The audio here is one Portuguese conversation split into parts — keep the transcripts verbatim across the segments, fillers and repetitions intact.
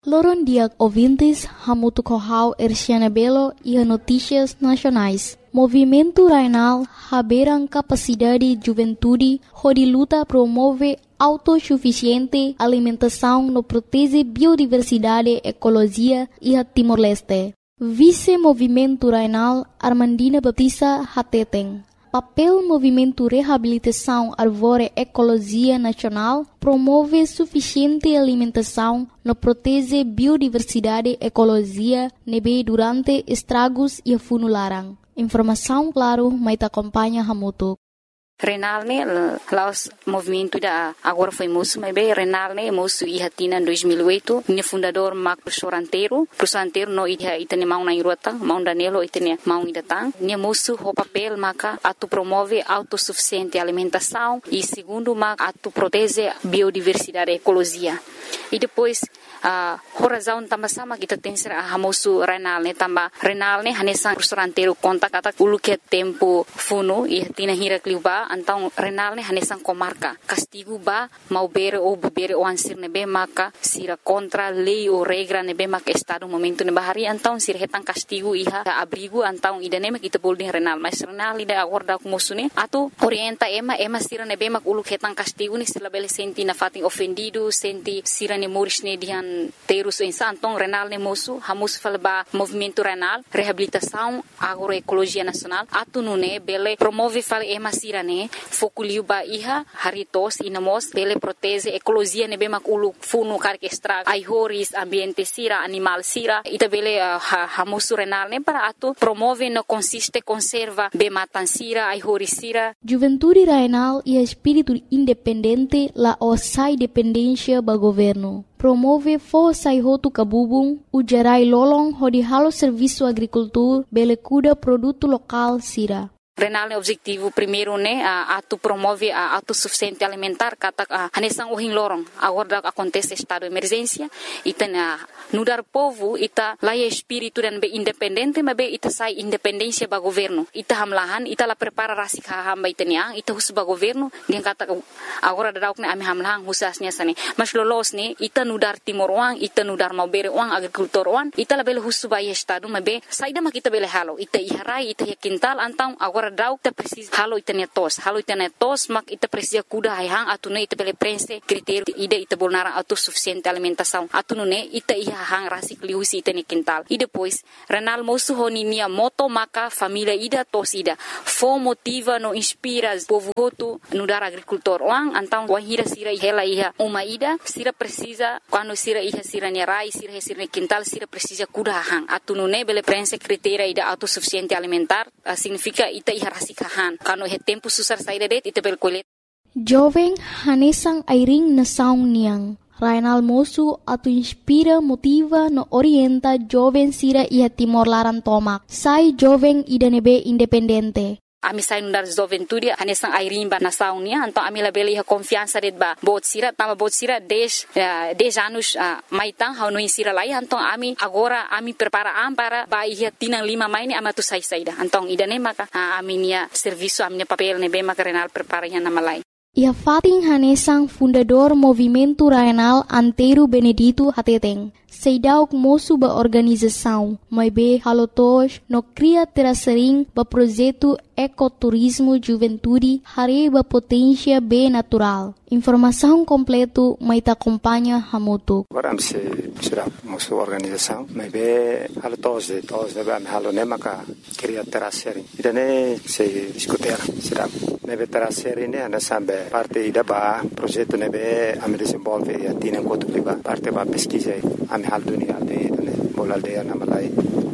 Loron dia ouvintes, Hamutu Kohau Erciana Belo e a Notícias Nacionais. Movimento Rainal haberam capacidade de juventude, onde luta promove autossuficiente alimentação no protege biodiversidade, ecologia e a Timor-Leste. Vice-Movimento Rainal Armandina Baptista Hateten. Papel Movimento Reabilitação Arvore Ecologia Nacional promove suficiente alimentação no protege biodiversidade, ecologia, nebe durante estragos e funularam. Informação, claro, mas acompanha Hamutu. Renal ne laos movimento da agora foi moço, mas bem Renal ne moço e hatina em dois mil e oito, minha fundador Marco Professor Anteiro, Professor Anteiro no ia itene mau na irota, mau Danilo itene mau idatang, minha moço o papel maca atu promove autossuficiente alimentação e segundo maca atu protege biodiversidade, ecologia. E depois a uh, razão também sama kita tem ser a moço Renal ne também Renal ne hanesan Professor Anteiro conta kata ulu que tempo funo e hatina hira kliuba. Então, renal ne hanesan comarca. Castigo ba mau bere ou bebere ou ansir nebe maka sira contra lei ou regra nebe maka estado momento ne bahari. Então, sira hetan castigo iha abrigo. Então, idane mak ita boleh renal. Mas renal ida acorda com moço ne. Ato orienta ema ema sira nebe mak ulu hetan castigo ni sila bele senti na fating ofendido senti sira ne moris ne dihan terus insa. Então, renal ne moço hamus falba movimento renal reabilitação agroecologia nacional. Ato nune bele promove fal ema sira ne fokuliu ba iha haritos inamos bele protege ecologia nebe mak ulu funu karke extra ai horis ambiente sira animal sira ita bele uh, hamusu renal ne para ato promove no consiste conserva be matan sira ai horis sira. Juventude Rainal e espírito independente la osai dependência ba governo. Promove força e roto cabubung o gerai lolong hodi halo serviço agricultura bele cuda produto local sira. Renal é objetivo primeiro né a atu promove a autossuficiente alimentar kata hanesan ohin lorong agora acontece estado de emergência ita na nudar povo ita laia espírito dan be independente mas be ita sai independência ba governo ita hamlahan ita la prepara rasik hamba ita niang ita hus ba governo dia kata agora dadauk ne ami hamlahan husasnya sane mas lolos ne ita nudar timor wang ita nudar mau bere wang agricultor wang ita la bele hus ba estado mas be saida mak ita bele halo ita iharai ita quintal antang agora dau ita precisa halo ita ne tos halo ita ne tos mak ita precisa kuda hang atune ita bele prense critério ida ita bolnara autossuficiente alimentação atune ita iha hang rasik liusi ita ne quintal e depois renal moço honinia moto maka família ida tos ida fo motiva no inspira povo hotu no dar agricultor wang antang wahira sira hela iha uma ida sira precisa quando sira iha sira ne rai sira sira ne quintal sira precisa kuda hang atune bele prense critério ida autossuficiente alimentar uh, significa ita iha rasikahan kano he tempo susar saída det ita bel kolet jovem hanesang airing na saung niang Rainal moço atu inspira motiva no orienta jovem sira ia Timor Laran tomak sai jovem ida nebe independente. Ami sai nundar juventude hanesang airimba na saunia então ami la bele confiança det ba bot sira tama bot sira dez dez anos maitang hau no insira lai então ami agora ami prepara am para ba ia tinang lima maini ama tu sai saida então ida ne maka ami nia serviço ami papel ne be maka renal prepara ia na malai. Ia fating hanesang fundador Movimento Rainal Anteiro Benedito Hateteng. Seidauk moço ba organização, mas be halotos no cria terasering ba projeto ecoturismo juventude hare ba potência be natural. Informação completo mai ta acompanha Hamutu. Agora se será moço organização, mas be halotos de todos de ba halone maka cria terasering. Idane se discutir será nebe terasering ne ana sambe parte ida ba projeto nebe am desenvolve e atina quanto ba parte ba pesquisa am hal dunia aldeia ne bol aldeia na malai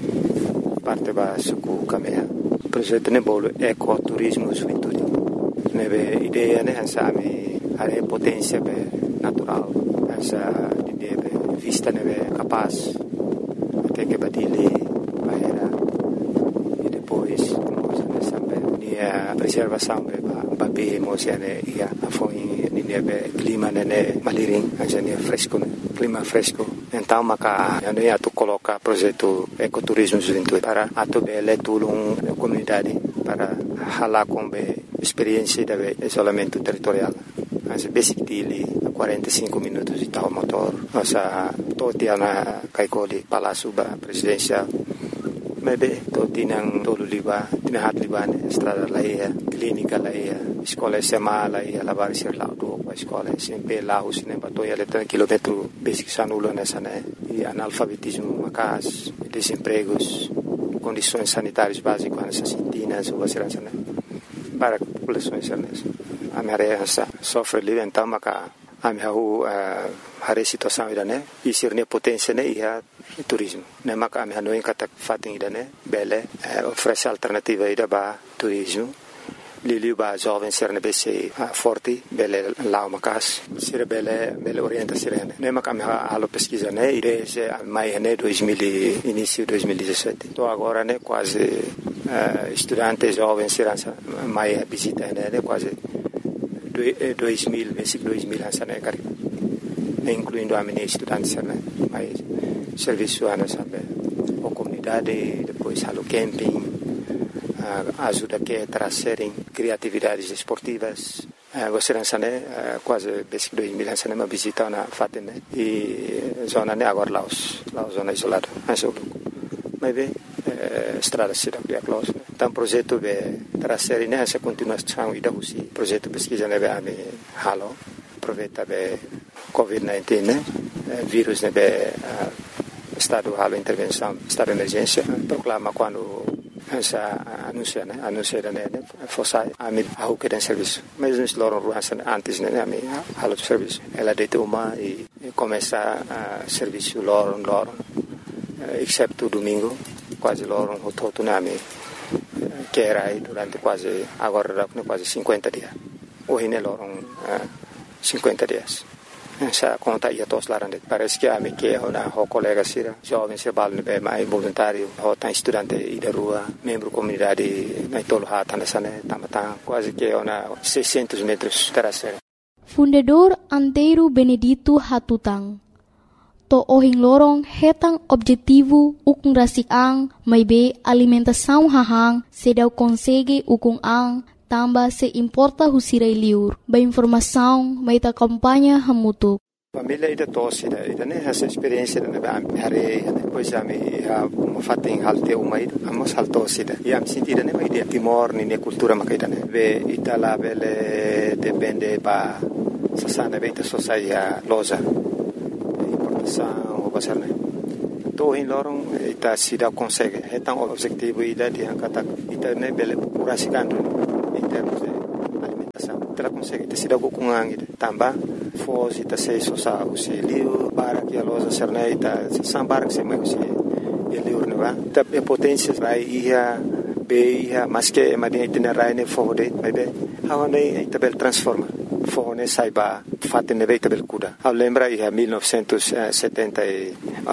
parte ba suku kamea projeto ne bol ecoturismo juventude nebe ideia ne hansa ami are potência be natural hansa ideia be vista nebe capaz até que badile bahera e depois nós sambe nia preservação be ba be mosiane ia afoi nia be clima ne maliring hansa nia fresco clima fresco. Então, maka ano ia tu coloca projeto ecoturismo juventude para atu bele tulung comunidade para hala com be experiência de isolamento territorial. Mas basic dele quarenta e cinco minutos de tal motor Masa toti ana kaikoli Palácio Presidencial. Maybe toti nang tolu liba, tinahat liba ne, estrada laia, clínica laia, escola S M A laia, lavar ser lá do escola S M P lá, os nem bato ia letar quilômetro basic sanulo nessa né, e analfabetismo macas, desempregos, condições sanitárias básicas nessas sintinas ou assim né, para populações nessa. A minha área sofre livre então maca a minha rua a situação ida né, e ser ne potência né ia turismo. Ne maka ami hanoi kata fating ida ne bele oferece alternativa ida ba turismo. Lili ba jovem ser ne bese forte bele lao makas ser bele bele orienta sirene. Ne maka ami halo pesquisa ne ide se mai ne dois mil início dois mil e dezessete. Tô agora ne quase uh, estudante jovem ser mai visita ne, ne quase dois mil, basic dois mil ansa ne cari. Incluindo a minha estudante ser ne mais serviço ana sabe a comunidade, depois halo camping, uh, ajuda que trazerem criatividades esportivas. Uh, você lança né uh, quase basic dois mil lança né uma visita na Fatene e zona né agora lá os lá zona isolada acho mas bem uh, estrada cidade é close então projeto de trazer né essa continuação e da usi projeto pesquisa né a me halo aproveita be covid dezenove né vírus né be estado halo intervenção estado de emergência proclama quando essa anuncia né anuncia né fosse a mim a o que tem serviço mas nos loram ruas antes né a mim halo de serviço ela deita uma e começa a serviço loram loram exceto domingo quase loram o todo né a mim que era aí durante quase agora quase cinquenta dias hoje né loram cinquenta dias. Essa conta ia todos lá dentro. Parece que a minha que é uma colega sira, jovem se bala bem mais voluntário, ou tá estudante e da rua, membro comunidade na tolo hata nessa né, tamata quase que é uma seiscentos metros terceira. Fundador Antero Benedito Hatutang. To ohing lorong hetang objetivo ukung rasik ang may be alimentação hahang sedau consegue ukung ang tamba se importa husirai liur. Ba informação may ta kampanya hamutuk. Família ida tosse ida ida né essa experiência da ba hare depois a me a fating halte uma ida amos haltosse ida e am sentida né ida timor ni ne cultura makaida né ve itala bele depende ba sasana beita sociedade loja importação ou basar né to in lorong ita sida consegue hetang objetivo ida dia kata ita né bele curasikan em termos de alimentação. Ela consegue ter sido com angue também, fosse ter se sosa o se liu para que a loja serneita sambar que se mais se liu neva. Ta potência vai ia be ia mas que madinha itinerária ne fode, mas be hawa ne tabel transforma. Fone saiba fatte ne veita bel kuda. A lembra ia mil novecentos e setenta e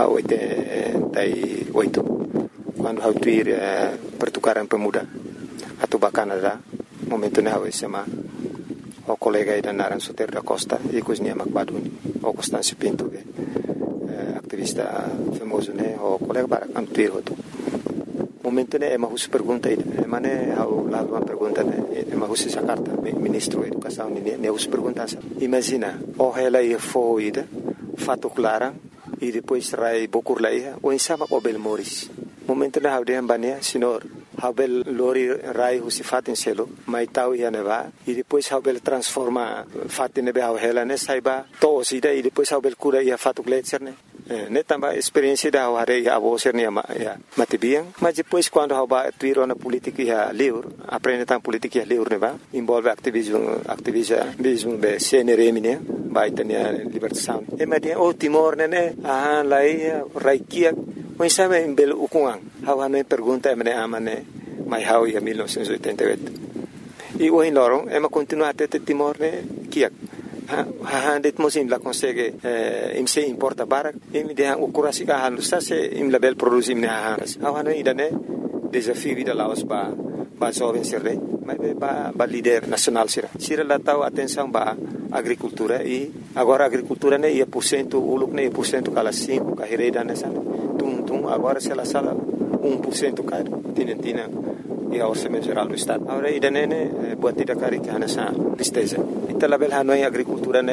oito quando hau tuir pertukaran pemuda atau Canadá. Momento ne hawe sema o colega ida naran Soter da Costa e cozinha Macbaduni o Constâncio Pinto be eh, activista famoso ne o colega para antuir hoto momento ne ema hus pergunta ida ema ne hau la uma pergunta ne ema hus essa carta ministro da educação ne ne hus pergunta imagina o ela ia fo ida fato clara e depois rai bokur laia o insama o bel moris momento ne hau de ambania senhor Habel lori rai husi fatin selo mai tau ia neva e depois Habel transforma fatin nebe hau hela ne saiba to sida e depois Habel cura ia fatu gletser ne ne tamba experiência da hau hare ia abo ser ne ya matibiang mas depois quando hau ba tuiro na política ia liur aprende tam política ia liur neva envolve ativismo ativismo be C N R M ne ba itania libertação e madia o Timor ne ah lai raikia Mas sabe em belo ukungang, hawa na pergunta é mane amane, mai hau ia mil novecentos e oitenta e oito. E o em lorong, é ma continua até Timor ne kiak. Ha ha det mosim la consegue eh, im se importa barak, im de o kurasi ka halu sa se im label produzim ne ha. Hawa na ida ne desafio vida laos ba ba jovem serre, mas ba ba líder nacional sira. Sira la tau atenção ba agricultura e agora agricultura ne ia por cento uluk ne por cento kala cinco ka hereda nessa. Tum agora se ela sala um por cento cai tinentina e a orçamento geral do estado agora ida nene buatida cari que nessa tristeza então la bela não é agricultura né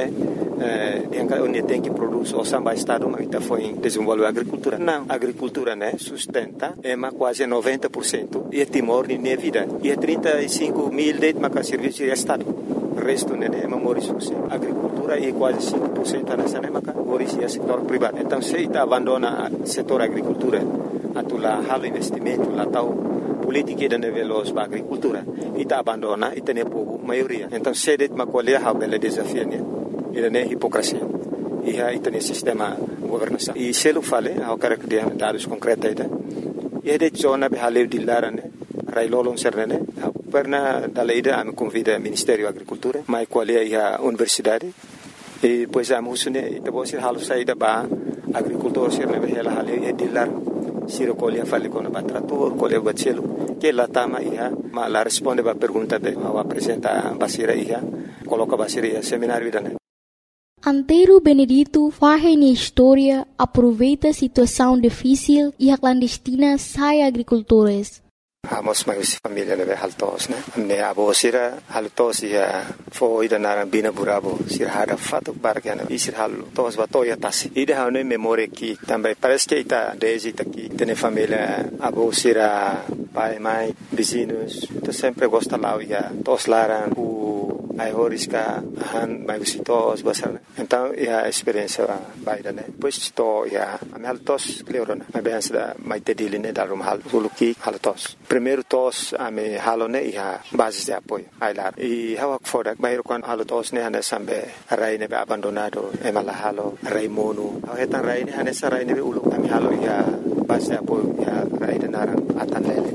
yang onde tem que produzir o samba estado mas está foi desenvolver a agricultura não a agricultura né sustenta é mais quase noventa por cento e é Timor de minha vida e é trinta e cinco mil de mais serviço de estado o resto né é memória social agricultura é quase cinco por cento nessa né mas origem é setor privado então se está abandona setor agricultura atulah hal investimento lá tal política da nível da agricultura e está abandona e tem pouco maioria então se det uma colher a bela desafio né ele é hipocrisia e aí tem sistema governação e se ele fala ao cara que tem dados concretos aí e é de zona behaleu de lara né railolong serne perna dalaida am convida Ministério da Agricultura mai qual é a universidade e pois a musune e depois halo saída ba agricultor serne behela hale e de lar siro colher fale com o trator colher bachelo que lá tama ia ma la responde ba pergunta be ao apresenta basira ia coloca basira ia seminário né. Antero Benedito faz na história, aproveita a situação difícil e a clandestina sai agricultores. Amos mais família né haltos né me abo sira haltos ia foi da naran bina burabo sira hada fato bargana e sira hal tos batoya tasi ida hane memória que também parece que está desde aqui tem família abo sira pai mãe vizinhos tu sempre gosta lá ia tos laran ai horiska han mai visitos basar então é a experiência baida né pois to ya am haltos cleorona mas bem da mai tedili né da rum hal suluki haltos primeiro tos ame halone ia base de apoio ai lá e hawak fodak bairo kan haltos né hana sambe rai ne abandonado e mala halo rai mono au hetan rai ne hana sarai ne ulu ame halo ia base de apoio ia rai de naran atan lele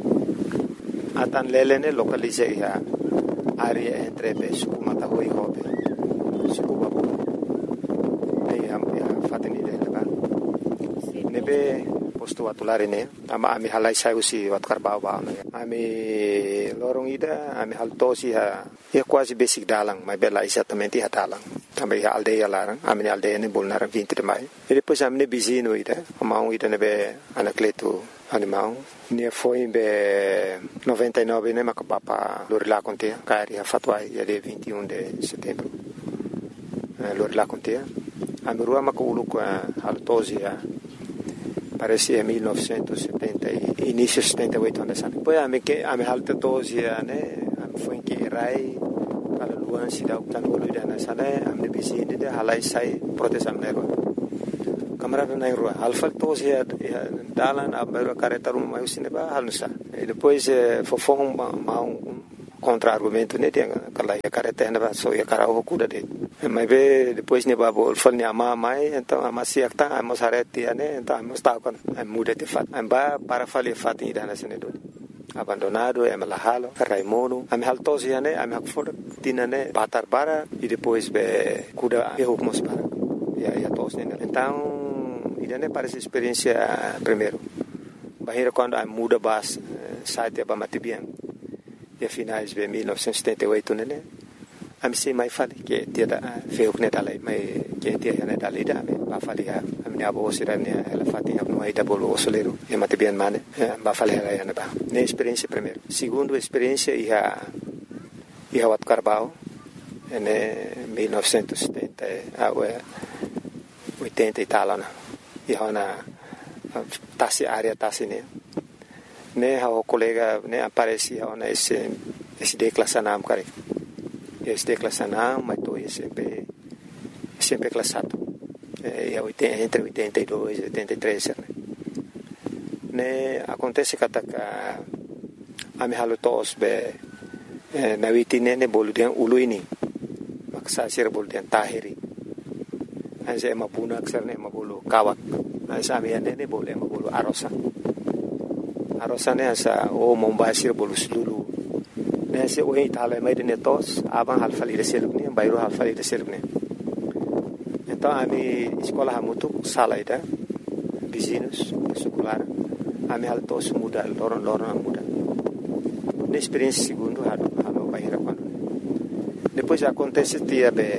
atan lele ne localize ia área entre suku Matahui e Hobe suku Babu aí a fatini dele kan nebe posto atulare ne ama ami halai saiu si wat karbau ba ami lorong ida ami haltosi ha é quase basic dalang mas bela exatamente ha dalang também a aldeia lá ami aldeia ne bolnar vinte de maio e depois ami ne bizino ida ama um ida nebe anacleto animal ne foi em noventa e nove né macapapa lorila conte cari a fatwai dia vinte e um de setembro lorila conte a mirua maculu com a altosia parece em mil novecentos e setenta e início de setenta e oito anos depois a me que a me altosia né foi que rai para luan se dá o tanolo da nessa né a me bizinde de halai sai proteção nero camarada na rua alfa tos ya dalan abero careta rum mai usine ba halnusa e depois fofong ma um contra argumento né tem aquela careta na ba so ya carao cuda de mas be depois ne ba bol fal ne ama mai então ama se acta ama sarete né então ama está com muda de fat amba para falir fat ida na sene do abandonado é malahalo raimono am haltos ya né am hakfor tinane batar bara e depois be cuda erro mos para ya ya tos né então e não parece experiência primeiro bahira quando a muda bas site ba matibian e a finais de mil novecentos e setenta e oito né a se mai fale que tinha feu que neta lai mai que tinha neta lida ba fale a minha avó sirane ela fatinha no aí da bolo soleiro e matibian mane ba fale ela ya ba ne experiência primeiro segundo experiência e a e a wat carbao em mil novecentos e setenta a oitenta e tal né e hona tasi área tasi né né o colega né aparecia hona esse esse declassanam cara esse declassanam mas tô sempre sempre classado é entre oitenta e dois e oitenta e três né né acontece que a a me halutos be na vitine ne boludian uluini maksa sir boludian tahiri anse mapuna aksarne mabulu kawak anse amiane ne boleh mabulu arosa arosa ne asa o mombasir bolu sulu ne se o itala mai de netos aban halfali de selukne bayro halfali de selukne então ami escola hamutu salaida vizinhos secular ami altos muda loron loron muda ne experiência segundo halo halo bahira quando depois acontece dia be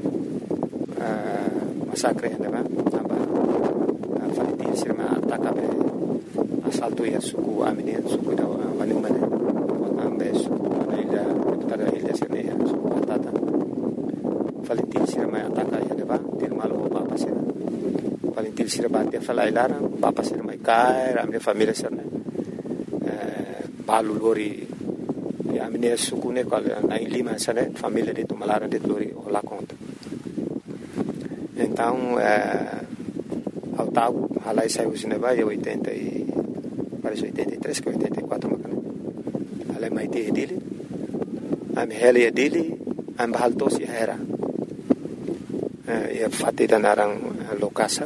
massacre né ba aba falitin sirma ataka be assalto ya suku amine suku da wani mane ambe suku ila tada ila sirne suku atata falitin sirma ataka sira batia falai lara papa sira mai kai ramne família sira balu lori ya mine sukune kal na lima sana família de Tumalara de lori ola conta então ao tal halai saiu cinema e oitenta e parece oitenta e três que oitenta e quatro macana halai mai te dele am heli dele am bahaltos era e fatida narang lokasa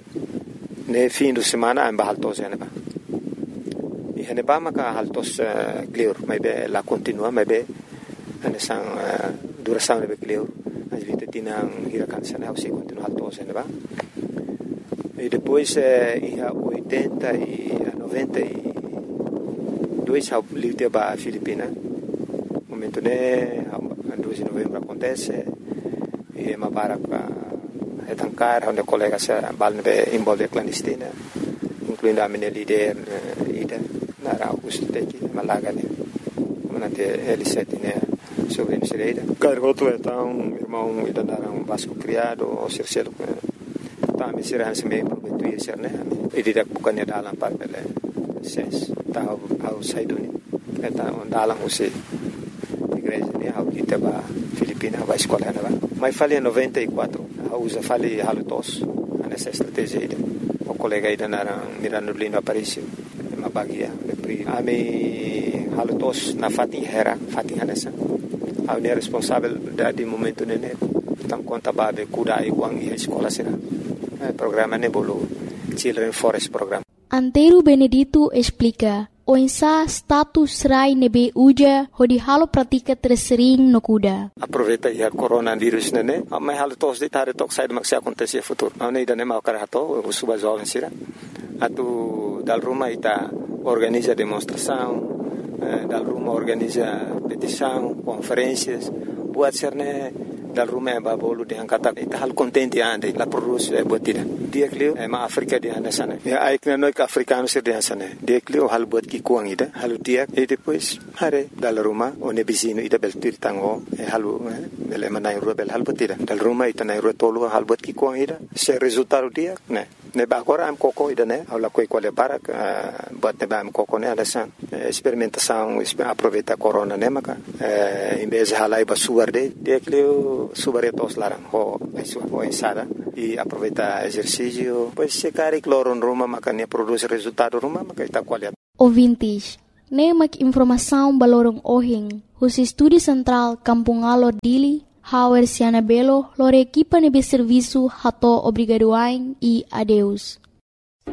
ne fim de semana am bahaltos ene ba e ene ba maka haltos clear mai be la continua mai be ane sang duração ne be clear as vite tinang hirakan sana au se continua haltos ene ba e depois e a oitenta e a noventa e dois ao livre ba Filipina momento ne a dois de novembro acontece e ma para é tancar onde colega se balne envolve clandestina incluindo a minha líder ida na Augusto teki malaga ne manate L sete né sobre a Sereida cargoto então irmão ida na um vasco criado o Circelo tá me será se me prometo ir ser né e direct bukan ya dalam par pele ses tá ao saiduni então dalam você igreja né ao kita ba Filipina vai escola né mas falei em noventa e quatro a usa falei halutos nessa estratégia aí o colega aí na Mirando Lino Aparício uma bagia a me halutos na fatin hera fatin nessa a ne responsável da de momento nene tam conta babe kuda e wang e escola será programa ne bolo Children Forest Program. Antero Benedito explica o insa status rai nebe uja hodi halo pratika tersering no kuda. Aproveita ia coronavírus nene, mas halo tos de tare tok sai mak se acontecer futuro. Não nem dane mau karato, o suba jovem sira. Atu dal Roma ita organiza demonstração, dal Roma organiza petição, conferências, buat serne dal Roma ba bolu de angkata ita hal contente ande la produz e botida. Dia klio e ma Afrika di anda sana. Ya ai kna noi africano sir di sana. Dia klio hal bot ki kuang ida, hal dia e depois hare dal Roma one bisino ida bel tir tango e halu bel manai ro bel hal botida. Dal Roma ita nai ro tolu hal bot ki kuang ida. Se resultado dia ne. Ne ba agora am coco ida ne, aula coi quale barak bot ne ba am coco ne anda san. Experimentação aproveita corona ne maka. Em vez de halai ba suar de, dia klio subaretos larang ho ho ensada e aproveita exercício pois se cari cloron Roma makanya produz resultado Roma makaita qualidade. Ouvintes, nemak informação balorong ohing, os estúdio central Kampungalo Dili, Hauer Siana Belo, lore equipa nebe serviço hato obrigadoain e adeus.